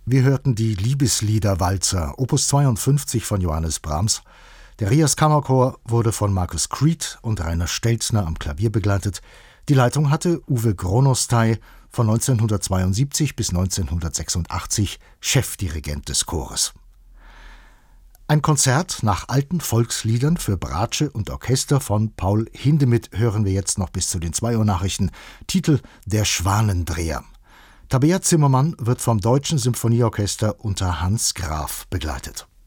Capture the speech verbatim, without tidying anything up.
Wir hörten die Liebesliederwalzer, Opus zweiundfünfzig von Johannes Brahms. Der Rias Kammerchor wurde von Markus Creed und Rainer Stelzner am Klavier begleitet. Die Leitung hatte Uwe Gronostai, von neunzehnhundertzweiundsiebzig bis neunzehnhundertsechsundachtzig Chefdirigent des Chores. Ein Konzert nach alten Volksliedern für Bratsche und Orchester von Paul Hindemith hören wir jetzt noch bis zu den zwei Uhr Nachrichten. Titel Der Schwanendreher. Tabea Zimmermann wird vom Deutschen Symphonieorchester unter Hans Graf begleitet.